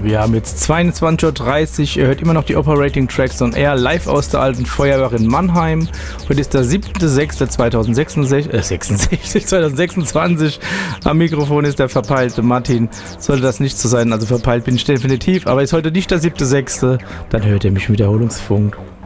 wir haben jetzt 22:30 Uhr. Ihr hört immer noch die Operating Tracks on Air live aus der alten Feuerwehr in Mannheim. Heute ist der 7.6.2026. Am Mikrofon ist der verpeilte Martin. Sollte das nicht so sein, also verpeilt bin ich definitiv, aber ist heute nicht der 7.6., dann hört ihr mich im Wiederholungsfunk.